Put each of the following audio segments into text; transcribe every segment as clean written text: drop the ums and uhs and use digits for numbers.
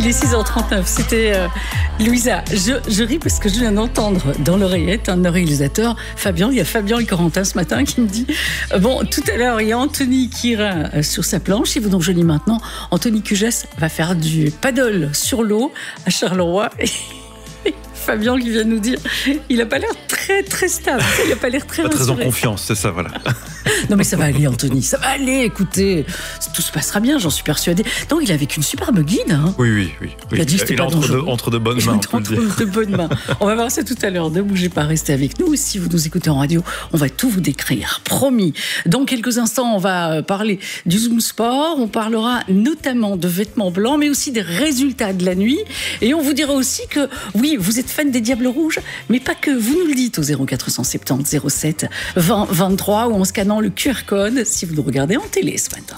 Il est 6h39, c'était Louisa. Je ris parce que je viens d'entendre dans l'oreillette un réalisateur, Fabien. Il y a Fabien et Corentin ce matin qui me dit bon, tout à l'heure, il y a Anthony qui ira sur sa planche. Et vous, donc je lis maintenant, Anthony Cugès va faire du paddle sur l'eau à Charleroi. Et Fabien qui vient nous dire, il n'a pas l'air très stable, il n'a pas l'air très rassuré. Très en confiance, c'est ça, voilà. Non mais ça va aller, Anthony, ça va aller, écoutez, tout se passera bien, j'en suis persuadée. Donc il est avec une superbe guide. Hein. Oui. Il a dit c'était pas entre de bonnes mains. Entre de bonnes mains. On va voir ça tout à l'heure, ne bougez pas, restez avec nous. Si vous nous écoutez en radio, on va tout vous décrire, promis. Dans quelques instants, on va parler du Zoom Sport, on parlera notamment de vêtements blancs, mais aussi des résultats de la nuit. Et on vous dira aussi que, oui, vous êtes fan des Diables Rouges, mais pas que, vous nous le dites au 0470 07 20 23 ou en scannant le QR code si vous nous regardez en télé ce matin.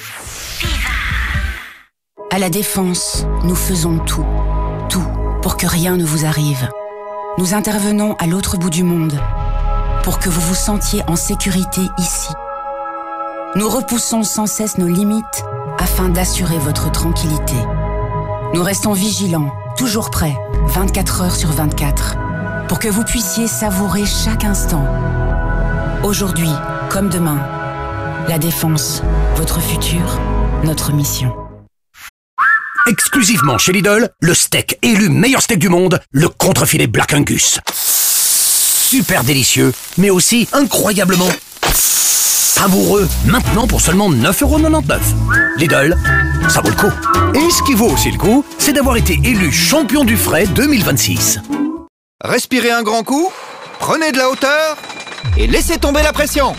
À la Défense, nous faisons tout pour que rien ne vous arrive. Nous intervenons à l'autre bout du monde pour que vous vous sentiez en sécurité ici. Nous repoussons sans cesse nos limites afin d'assurer votre tranquillité. Nous restons vigilants, toujours prêts, 24 heures sur 24, pour que vous puissiez savourer chaque instant. Aujourd'hui, comme demain, la Défense, votre futur, notre mission. Exclusivement chez Lidl, le steak élu meilleur steak du monde, le contrefilet Black Angus. Super délicieux, mais aussi incroyablement savoureux. Maintenant pour seulement 9,99 €. Lidl, ça vaut le coup. Et ce qui vaut aussi le coup, c'est d'avoir été élu champion du frais 2026. Respirez un grand coup, prenez de la hauteur et laissez tomber la pression.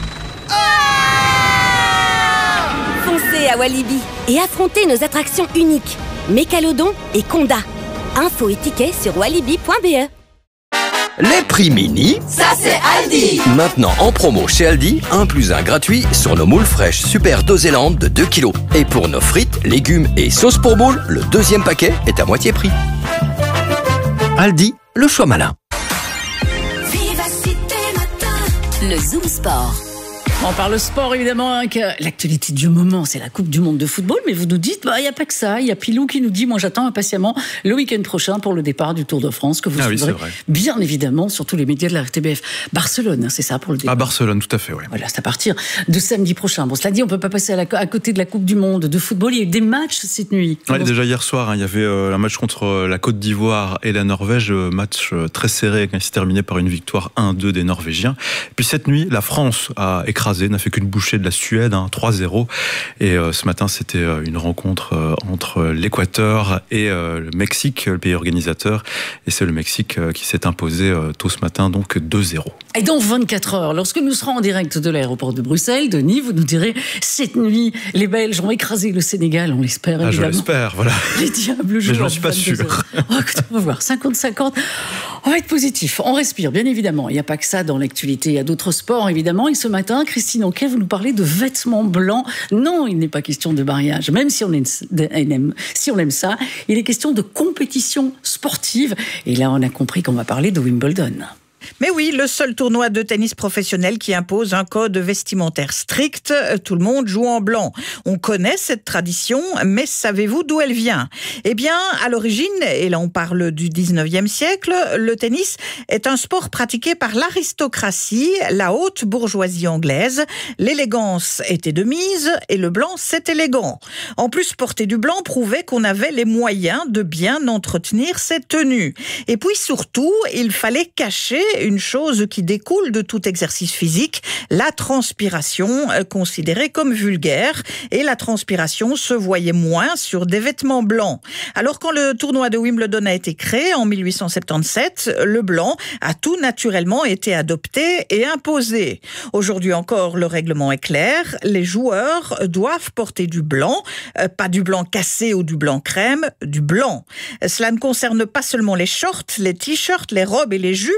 Foncez à Walibi et affrontez nos attractions uniques, Mécalodon et Conda. Infos et tickets sur walibi.be. Les prix mini, ça c'est Aldi. Maintenant en promo chez Aldi, 1 + 1 gratuit sur nos moules fraîches Super Dosélande de 2 kg. Et pour nos frites, légumes et sauces pour boules, le deuxième paquet est à moitié prix. Aldi, le choix malin. Le Zoom Sport. On parle sport évidemment, hein, que l'actualité du moment, c'est la Coupe du Monde de football, mais vous nous dites, il n'y a pas que ça. Il y a Pilou qui nous dit, moi j'attends impatiemment le week-end prochain pour le départ du Tour de France, que vous suivrez bien évidemment sur tous les médias de la RTBF. Barcelone, c'est ça pour le départ. À Barcelone, tout à fait, oui. Voilà, c'est à partir de samedi prochain. Bon, cela dit, on ne peut pas passer à côté de la Coupe du Monde de football. Il y a eu des matchs cette nuit. Ouais, déjà hier soir, il y avait un match contre la Côte d'Ivoire et la Norvège, match très serré qui s'est terminé par une victoire 1-2 des Norvégiens. Et puis cette nuit, la France a écrasé, n'a fait qu'une bouchée de la Suède, 3-0. Et ce matin, c'était une rencontre entre l'Équateur et le Mexique, le pays organisateur. Et c'est le Mexique qui s'est imposé tôt ce matin, donc 2-0. Et dans 24 heures, lorsque nous serons en direct de l'aéroport de Bruxelles, Denis, vous nous direz, cette nuit, les Belges ont écrasé le Sénégal, on l'espère évidemment. Je l'espère, voilà. Les Diables jouent. Mais j'en suis pas sûr. Oh, écoutez, on va voir, 50-50. On va être positif, on respire, bien évidemment. Il n'y a pas que ça dans l'actualité, il y a d'autres sports, évidemment. Et ce matin, Christine Anquet, vous nous parlez de vêtements blancs. Non, il n'est pas question de mariage, même si on aime ça. Il est question de compétition sportive. Et là, on a compris qu'on va parler de Wimbledon. Mais oui, le seul tournoi de tennis professionnel qui impose un code vestimentaire strict. Tout le monde joue en blanc. On connaît cette tradition, mais savez-vous d'où elle vient ? Eh bien, à l'origine, et là on parle du 19e siècle, le tennis est un sport pratiqué par l'aristocratie, la haute bourgeoisie anglaise. L'élégance était de mise et le blanc, c'est élégant. En plus, porter du blanc prouvait qu'on avait les moyens de bien entretenir cette tenue. Et puis surtout, il fallait cacher une chose qui découle de tout exercice physique, la transpiration, considérée comme vulgaire. Et la transpiration se voyait moins sur des vêtements blancs. Alors quand le tournoi de Wimbledon a été créé en 1877, le blanc a tout naturellement été adopté et imposé. Aujourd'hui encore, le règlement est clair. Les joueurs doivent porter du blanc, pas du blanc cassé ou du blanc crème, du blanc. Cela ne concerne pas seulement les shorts, les t-shirts, les robes et les jupes,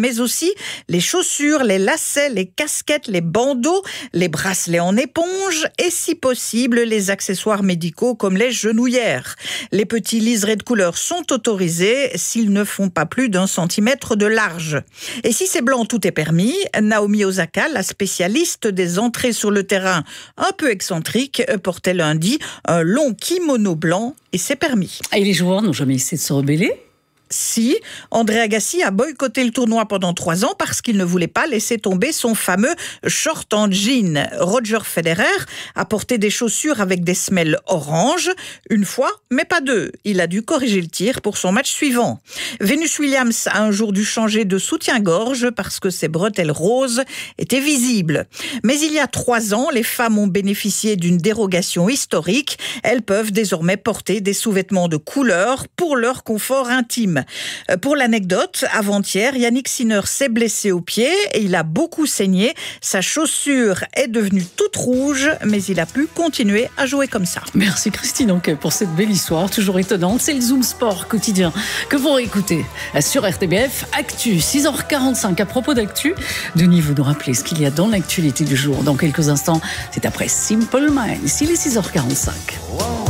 mais aussi les chaussures, les lacets, les casquettes, les bandeaux, les bracelets en éponge et si possible les accessoires médicaux comme les genouillères. Les petits liserés de couleur sont autorisés s'ils ne font pas plus d'1 centimètre de large. Et si c'est blanc, tout est permis. Naomi Osaka, la spécialiste des entrées sur le terrain un peu excentrique, portait lundi un long kimono blanc et c'est permis. Et les joueurs n'ont jamais essayé de se rebeller ? Si, André Agassi a boycotté le tournoi pendant 3 ans parce qu'il ne voulait pas laisser tomber son fameux short en jean. Roger Federer a porté des chaussures avec des semelles orange, 1 fois, mais pas 2. Il a dû corriger le tir pour son match suivant. Venus Williams a un jour dû changer de soutien-gorge parce que ses bretelles roses étaient visibles. Mais il y a 3 ans, les femmes ont bénéficié d'une dérogation historique. Elles peuvent désormais porter des sous-vêtements de couleur pour leur confort intime. Pour l'anecdote, avant-hier, Yannick Sinner s'est blessé au pied et il a beaucoup saigné. Sa chaussure est devenue toute rouge, mais il a pu continuer à jouer comme ça. Merci Christine donc pour cette belle histoire, toujours étonnante. C'est le Zoom Sport quotidien que vous réécoutez sur RTBF Actu, 6h45. À propos d'actu, Denis, vous nous rappelez ce qu'il y a dans l'actualité du jour. Dans quelques instants, c'est après Simple Minds. Il est 6h45.